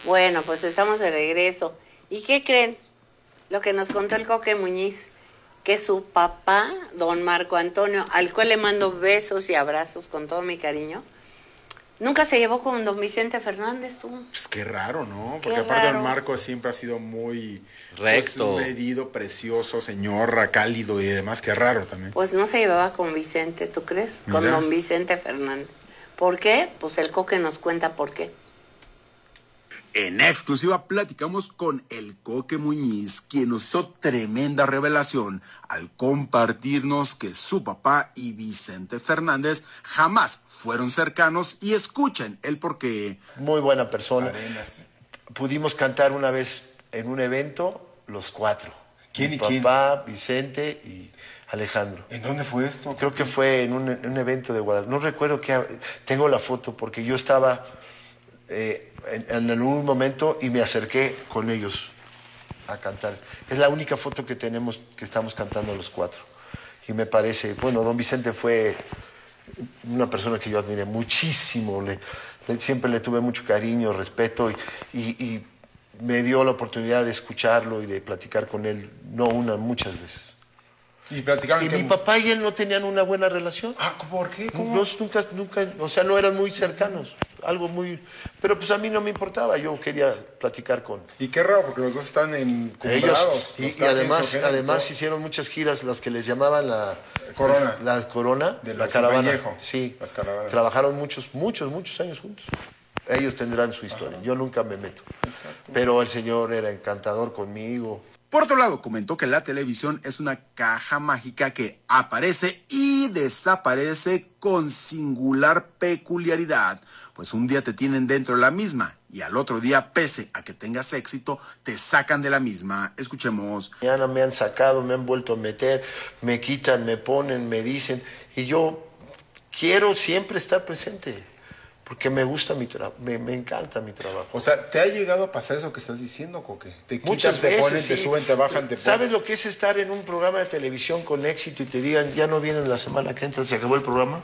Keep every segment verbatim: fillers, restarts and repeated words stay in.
Bueno, pues estamos de regreso. ¿Y qué creen? Lo que nos contó el Coque Muñiz, que su papá, don Marco Antonio, al cual le mando besos y abrazos con todo mi cariño, nunca se llevó con don Vicente Fernández, tú. Pues qué raro, ¿no? Qué Porque aparte raro. don Marco siempre ha sido muy recto, pues, medido, precioso, señor, cálido y demás. Qué raro también. Pues no se llevaba con Vicente, ¿tú crees? Con Mira. don Vicente Fernández. ¿Por qué? Pues el Coque nos cuenta por qué. En exclusiva platicamos con el Coque Muñiz, quien nos hizo tremenda revelación al compartirnos que su papá y Vicente Fernández jamás fueron cercanos, y escuchen el porqué. Muy buena persona. Arenas. Pudimos cantar una vez en un evento los cuatro. ¿Quién Mi y quién? papá, Vicente y Alejandro. ¿En dónde fue esto? Creo que fue en un, en un evento de Guadalajara. No recuerdo qué. Tengo la foto porque yo estaba eh, en, en algún momento y me acerqué con ellos a cantar. Es la única foto que tenemos que estamos cantando los cuatro. Y me parece, bueno, don Vicente fue una persona que yo admiré muchísimo. Le, le, siempre le tuve mucho cariño, respeto y, y, y me dio la oportunidad de escucharlo y de platicar con él, no una, muchas veces. Y platicaron Y que... mi papá y él no tenían una buena relación. Ah, ¿por qué? ¿Cómo? No, nunca, nunca, o sea, no eran muy cercanos. Algo muy... Pero pues a mí no me importaba, yo quería platicar con Y qué raro, porque los dos están en ellos. Y, Los y además, Cárdenas, además ¿no? hicieron muchas giras, las que les llamaban la... Corona. La Corona, De la los caravana. Vallejo. Sí, Las caravanas. trabajaron muchos, muchos, muchos años juntos. Ellos tendrán su historia, yo nunca me meto. Exacto. Pero el señor era encantador conmigo. Por otro lado, comentó que la televisión es una caja mágica que aparece y desaparece con singular peculiaridad, pues un día te tienen dentro de la misma y al otro día, pese a que tengas éxito, te sacan de la misma. Escuchemos. Mañana me han sacado, me han vuelto a meter, me quitan, me ponen, me dicen, y yo quiero siempre estar presente, porque me gusta mi trabajo, me, me encanta mi trabajo. O sea, ¿te ha llegado a pasar eso que estás diciendo, Coque? Te quitan, Muchas te veces, ponen, te sí. suben, te bajan, te ¿Sabes ponen. lo que es estar en un programa de televisión con éxito y te digan, ya no vienen la semana que entra, se acabó el programa?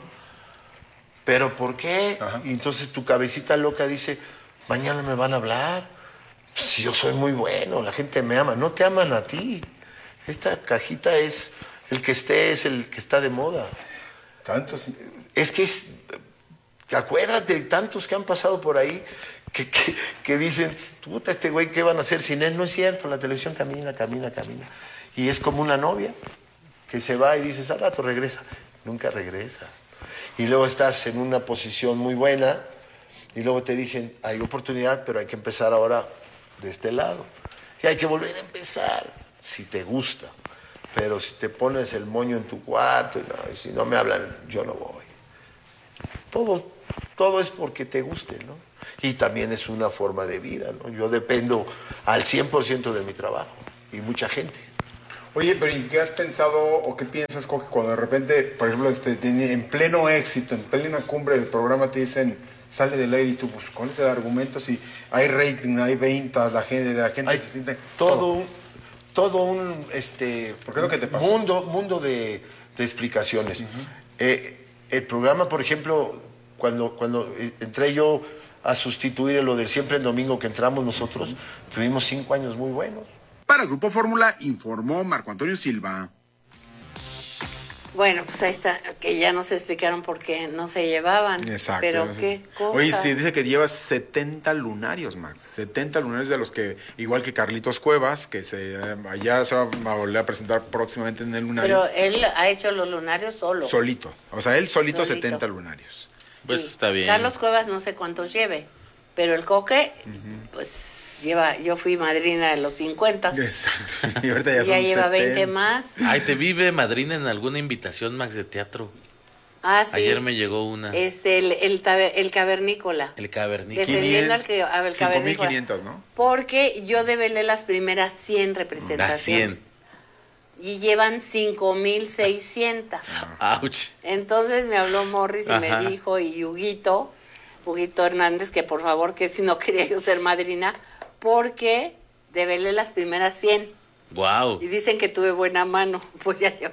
¿Pero por qué? Ajá. Y entonces tu cabecita loca dice, mañana me van a hablar. Pues yo soy muy bueno, la gente me ama. No te aman a ti. Esta cajita es, el que esté es el que está de moda. Tanto sí. Es que es, acuérdate de tantos que han pasado por ahí que, que, que dicen, puta, este güey, ¿qué van a hacer sin él? No es cierto, la televisión camina, camina, camina. Y es como una novia que se va y dices, al rato regresa. Nunca regresa. Y luego estás en una posición muy buena y luego te dicen, hay oportunidad, pero hay que empezar ahora de este lado. Y hay que volver a empezar, si te gusta. Pero si te pones el moño en tu cuarto y, no, y si no me hablan, yo no voy. Todo, todo es porque te guste, ¿no? Y también es una forma de vida, ¿no? Yo dependo al cien por ciento de mi trabajo y mucha gente. Oye, pero ¿y qué has pensado o qué piensas, Coque, cuando de repente, por ejemplo, este, en pleno éxito, en plena cumbre del programa te dicen, sale del aire y tú, pues, ¿cuál es el argumento? Si hay rating, hay ventas, la gente, la gente Hay se siente... todo un, todo un este, ¿Por qué es lo que te pasó? mundo, mundo de, de explicaciones. Uh-huh. eh, el programa, por ejemplo, cuando, cuando entré yo a sustituir lo del Siempre en Domingo que entramos nosotros, uh-huh. tuvimos cinco años muy buenos. Para el Grupo Fórmula informó Marco Antonio Silva. Bueno, pues ahí está, que ya nos explicaron por qué no se llevaban. Exacto. Pero no sé. qué cosa. Oye, sí, dice que llevas setenta lunarios, Max. setenta lunarios de los que, igual que Carlitos Cuevas, que se allá se va a volver a presentar próximamente en el lunario. Pero él ha hecho los lunarios solo. Solito. O sea, él solito, Solito. setenta lunarios. Pues Sí. está bien. Carlos Cuevas no sé cuántos lleve, pero el Coque, uh-huh. pues lleva, yo fui madrina de los cincuenta. Exacto. Y ahorita ya, ya son lleva setenta. veinte más. Ay, te vive madrina en alguna invitación, Max, de teatro. Ah, sí. Ayer me llegó una. Este, el, el, taber- el cavernícola. El cavernícola. Defendiendo al que, al cinco mil cavernícola. quinientos, ¿no? Porque yo develé las primeras cien representaciones. Las cien. Y llevan cinco mil seiscientos. Ouch. Entonces me habló Morris y Ajá. me dijo, y Huguito, Huguito Hernández, que por favor, que si no quería yo ser madrina, porque develé las primeras cien. Wow. Y dicen que tuve buena mano, pues ya llevan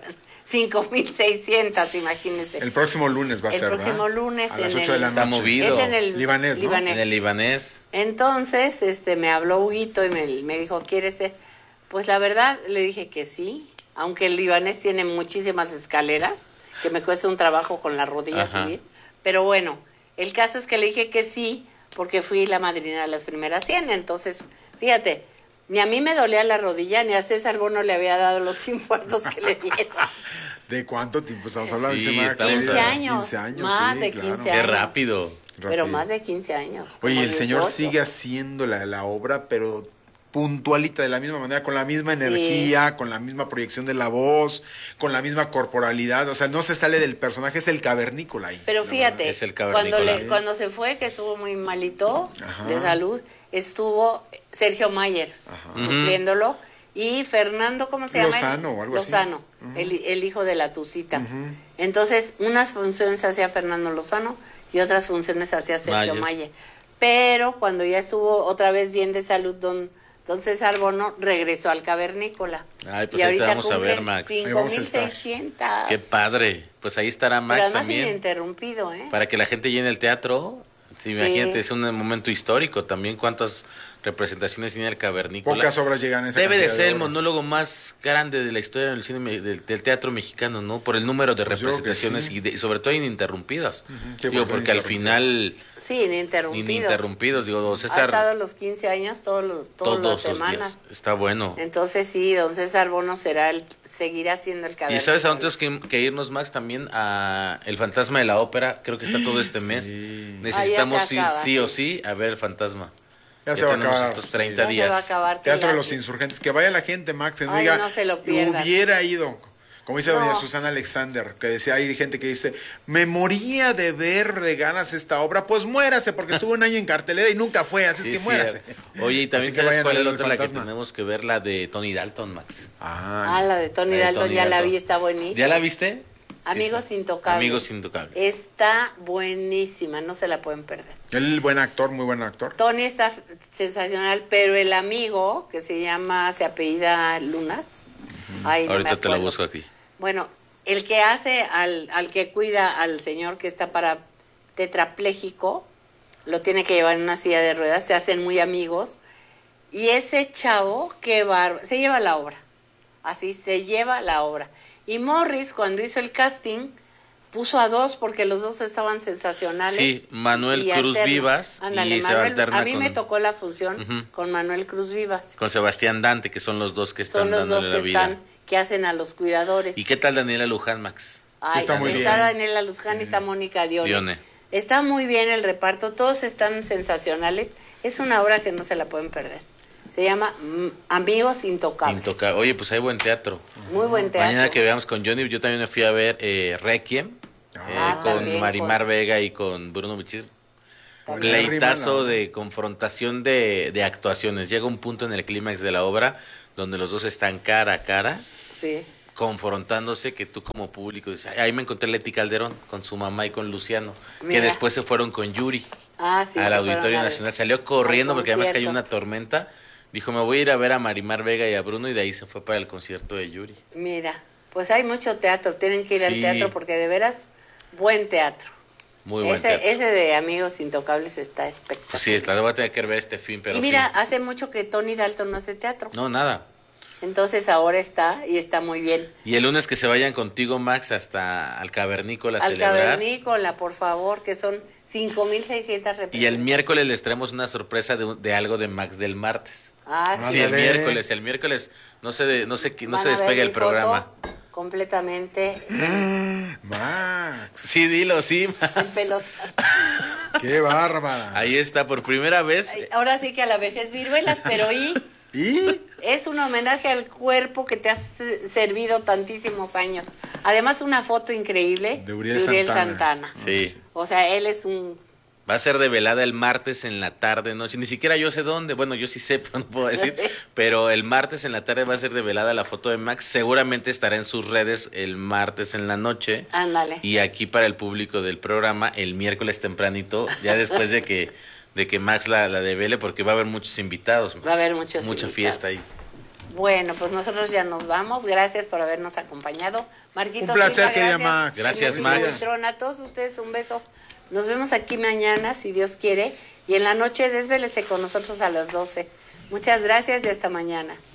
cinco mil seiscientas, imagínense. El próximo lunes va a El ser, próximo ¿verdad? lunes A las en ocho de el- la Está noche. movido. Es en el Libanés, ¿no? En el libanés. Entonces, este, me habló Huguito y me, me dijo, ¿quieres ser? Pues la verdad, le dije que sí, aunque el libanés tiene muchísimas escaleras, que me cuesta un trabajo con la rodilla Ajá. subir. Pero bueno, el caso es que le dije que sí, porque fui la madrina de las primeras cien. Entonces, fíjate, ni a mí me dolía la rodilla, ni a César Bono le había dado los infartos que le dieron. ¿De cuánto tiempo estamos hablando? Sí, Dice Max? estamos quince a- años, quince años, más sí, de claro. quince Qué años. rápido. Pero Rápido. más de quince años. Oye, como el señor dieciocho. sigue haciendo la, la obra, pero puntualita, de la misma manera, con la misma energía, con la misma proyección de la voz, con la misma corporalidad. O sea, no se sale del personaje, es el cavernícola ahí. Pero la fíjate, Es el cuando, cavernícola. le, cuando se fue, que estuvo muy malito Ajá. de salud, estuvo Sergio Mayer supliéndolo y Fernando, ¿cómo se llama? Lozano o algo así. Lozano, el, el hijo de la Tucita. Entonces, unas funciones hacía Fernando Lozano y otras funciones hacía Sergio Mayer. Mayer. Pero cuando ya estuvo otra vez bien de salud, don, don César Bono regresó al cavernícola. Ay, pues Y ahí te ahorita vamos a ver, cumplen Max. Ahí vamos a cinco mil estar. seiscientos. Qué padre. Pues ahí estará Pero Max además también. ininterrumpido, ¿eh? Para que la gente llene el teatro. Sí, imagínate, es un momento histórico también. ¿Cuántas representaciones tiene el cavernícola? Pocas obras llegan a esa Debe de cantidad ser el obras. monólogo más grande de la historia del cine me- del, del teatro mexicano, ¿no? Por el número de Pues yo creo que representaciones sí. y, de- y sobre todo ininterrumpidas. Sí, Digo, porque porque al ininterrumpidas. final Sí, ininterrumpido. ininterrumpidos, digo, don Ha César, estado los quince años todo lo- todas todos las los semanas. días. Está bueno. Entonces sí, don César Bono será el, seguirá siendo el ¿Y cavernícola. sabes a dónde tenemos que, que irnos, Max? También a El Fantasma de la Ópera. Creo que está todo este mes. Necesitamos Ah, ya se ir acaba, sí o sí. sí a ver El Fantasma. Ya se va a tenemos acabar, estos sí. treinta Ya se días. va a acabar. Teatro de que los la- Insurgentes. Que vaya la gente, Max, que no Ay, diga, no se lo pierdan. hubiera ido. Como dice No. doña Susana Alexander, que decía, hay gente que dice, me moría de ver de ganas esta obra, pues muérase, porque estuvo un año en cartelera y nunca fue, así Sí, es que sí. muérase. Oye, y también Así que sabes vayan cuál a es la ver otra El la que Fantasma. tenemos que ver, la de Tony Dalton, Max. Ah, la de Tony La de Dalton, Tony ya la Dalton. vi, está buenísima. ¿Ya la viste? Sí, Amigos está. Intocables. Amigos Intocables. Está buenísima, no se la pueden perder. Él, buen actor, muy buen actor. Tony está sensacional, pero el amigo, que se llama, se apellida Lunas. Ay, no me Ahorita te la acuerdo. busco aquí. Bueno, el que hace al, al que cuida al señor que está para tetrapléjico, lo tiene que llevar en una silla de ruedas, se hacen muy amigos. Y ese chavo, qué bárbaro, se lleva la obra. Así, se lleva la obra. Y Morris, cuando hizo el casting, puso a dos porque los dos estaban sensacionales. Sí, Manuel y Cruz alterna. Vivas Ándale, y se Manuel- alterna A mí con, me tocó la función Ujú. con Manuel Cruz Vivas. con Sebastián Dante, que son los dos que están Son los dos dándole la que vida. están, que hacen a los cuidadores. ¿Y qué tal Daniela Luján, Max? Ay, Está muy está bien. Daniela Luzcán y está Mónica Dione. Dione. Está muy bien el reparto, todos están sensacionales. Es una obra que no se la pueden perder. Se llama mm, Amigos Intocables. Intoca- Oye, pues hay buen teatro. Muy buen teatro. Mañana que veamos con Johnny, yo también me fui a ver eh, Requiem, eh, Ah, con también, Marimar con- Vega y con Bruno Bichir. También. Pleitazo Arriba, de confrontación de, de actuaciones. Llega un punto en el clímax de la obra donde los dos están cara a cara, Sí. confrontándose, que tú como público dices, "Ay, ahí me encontré Leti Calderón con su mamá y con Luciano, que Mira. después se fueron con Yuri Ah, sí. al se Auditorio fueron al- Nacional. Salió corriendo al porque además cayó concierto. una tormenta. Dijo, me voy a ir a ver a Marimar Vega y a Bruno, y de ahí se fue para el concierto de Yuri. Mira, pues hay mucho teatro, tienen que ir al Sí. teatro porque de veras, buen teatro. Muy buen ese, teatro. ese de Amigos Intocables está espectacular. Pues sí, la voy a tener que ver este fin, pero y mira, sí. hace mucho que Tony Dalton no hace teatro. No, nada. Entonces ahora está y está muy bien. Y el lunes que se vayan contigo, Max, hasta al Cavernícola a Al celebrar. Cavernícola, por favor, que son cinco mil seiscientas Y el representaciones. miércoles les traemos una sorpresa de, un- de algo de Max del martes. Ah, sí. Sí, el Ándale. miércoles, el miércoles no se de- no se qui- no Van se a ver despegue el mi foto programa. completamente Max, Sí, dilo, sí. en pelotas. qué bárbara. Ahí está por primera vez. Ay, ahora sí que a la vejez viruelas, pero y ¿Y? es un homenaje al cuerpo que te ha s- servido tantísimos años. Además, una foto increíble De Uriel Santana. Santana. Sí. O sea, él es un... Va a ser de velada el martes en la tarde, noche. Ni siquiera yo sé dónde. Bueno, yo sí sé, pero no puedo decir. Pero el martes en la tarde va a ser de velada la foto de Max. Seguramente estará en sus redes el martes en la noche. Ándale. Y aquí para el público del programa el miércoles tempranito, ya después de que de que Max la, la devele, porque va a haber muchos invitados. Max. Va a haber muchos Mucha invitados. fiesta ahí. Bueno, pues nosotros ya nos vamos. Gracias por habernos acompañado. Marquito, Un placer, Silva, querida gracias. Max. Gracias, Y Max. Beltrón, a todos ustedes un beso. Nos vemos aquí mañana, si Dios quiere. Y en la noche desvélese con nosotros a las doce. Muchas gracias y hasta mañana.